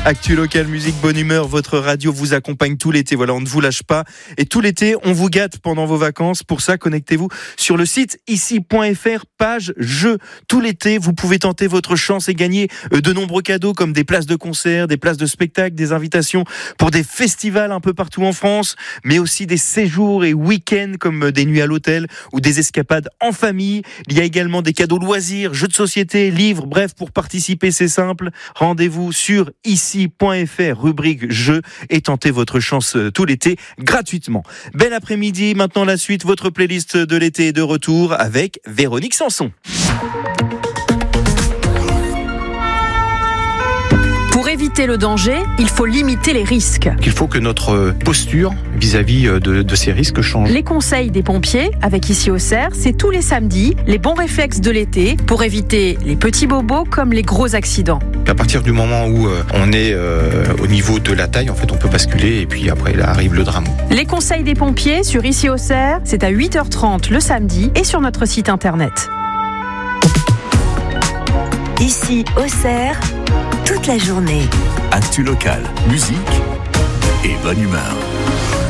Actu local, musique, bonne humeur, votre radio vous accompagne tout l'été. Voilà, on ne vous lâche pas. Et tout l'été, on vous gâte pendant vos vacances. Pour ça, connectez-vous sur le site ici.fr, page jeux. Tout l'été, vous pouvez tenter votre chance et gagner de nombreux cadeaux comme des places de concert, des places de spectacle, des invitations pour des festivals un peu partout en France, mais aussi des séjours et week-ends comme des nuits à l'hôtel ou des escapades en famille. Il y a également des cadeaux loisirs, jeux de société, livres, bref, pour participer, c'est simple. Rendez-vous sur ici.fr, rubrique jeux, et tentez votre chance tout l'été gratuitement. Bel après-midi, maintenant la suite, votre playlist de l'été est de retour avec Véronique Sanson. Pour éviter le danger, il faut limiter les risques. Il faut que notre posture vis-à-vis de ces risques change. Les conseils des pompiers, avec Ici Auxerre, c'est tous les samedis, les bons réflexes de l'été pour éviter les petits bobos comme les gros accidents. À partir du moment où on est au niveau de la taille, en fait, on peut basculer et puis après, là arrive le drame. Les conseils des pompiers sur Ici Auxerre, c'est à 8h30 le samedi et sur notre site internet. Ici Auxerre, toute la journée. Actu local, musique et bonne humeur.